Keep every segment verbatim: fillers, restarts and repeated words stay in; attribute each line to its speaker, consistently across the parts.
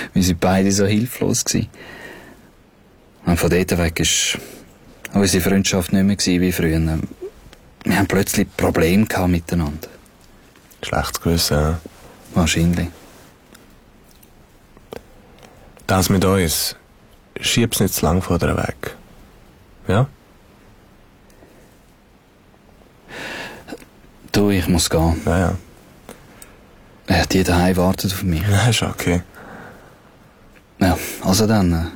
Speaker 1: Wir waren beide so hilflos gewesen. Und von dort weg war unsere Freundschaft nicht mehr wie früher. Wir haben plötzlich Probleme gehabt miteinander.
Speaker 2: Schlechtes Gewissen, ja.
Speaker 1: Wahrscheinlich.
Speaker 2: Das mit uns, schieb's nicht zu lang von dir weg. Ja?
Speaker 1: Du, ich muss gehen.
Speaker 2: Ja, ja.
Speaker 1: Ja, die daheim wartet auf mich.
Speaker 2: Ja, ist okay.
Speaker 1: Ja, also dann. Äh,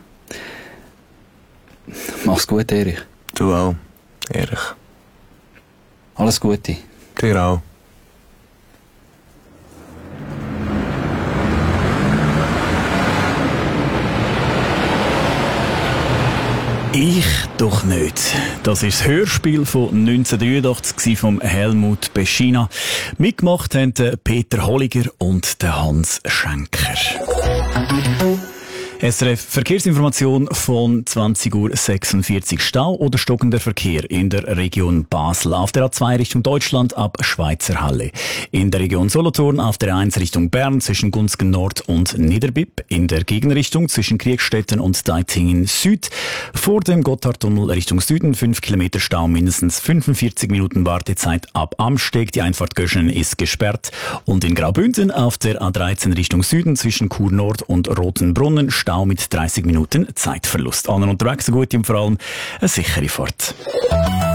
Speaker 1: mach's gut, Erich.
Speaker 2: Du auch, Erich.
Speaker 1: Alles Gute.
Speaker 2: Dir auch.
Speaker 3: Ich doch nicht. Das ist das Hörspiel von neunzehnhundertdreiundachtzig von Helmut Beschina. Mitgemacht haben Peter Holliger und Hans Schenker. S R F Verkehrsinformation von zwanzig Uhr sechsundvierzig. Stau oder stockender Verkehr in der Region Basel. Auf der A zwei Richtung Deutschland ab Schweizer Halle. In der Region Solothurn auf der A eins Richtung Bern zwischen Gunzgen Nord und Niederbipp. In der Gegenrichtung zwischen Kriegstetten und Deitingen Süd. Vor dem Gotthardtunnel Richtung Süden fünf Kilometer Stau, mindestens fünfundvierzig Minuten Wartezeit ab Amsteg. Die Einfahrt Göschen ist gesperrt. Und in Graubünden auf der A dreizehn Richtung Süden zwischen Chur Nord und Rotenbrunnen Stau mit dreißig Minuten Zeitverlust. Allen unterwegs, eine gute und vor allem eine sichere Fahrt.